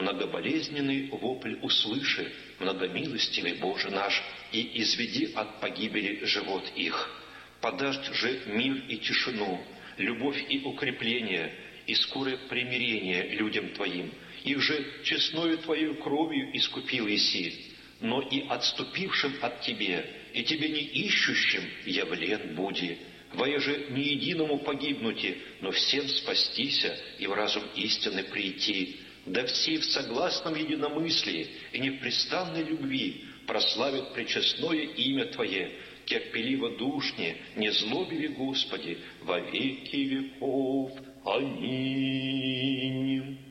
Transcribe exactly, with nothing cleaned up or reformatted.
многоболезненный вопль услыши, многомилостивый Боже наш, и изведи от погибели живот их. Подашь же мир и тишину, любовь и укрепление, и скорое примирение людям Твоим. Их же честною Твоею кровью искупил Иси, но и отступившим от Тебе, и Тебе не ищущим явлен буди. Воеже не единому погибнути, но всем спастися и в разум истины прийти. Да все в согласном единомыслии и непрестанной любви прославят пречестное имя Твое, терпеливо душне, не злобили, Господи, во веки веков. Аминь.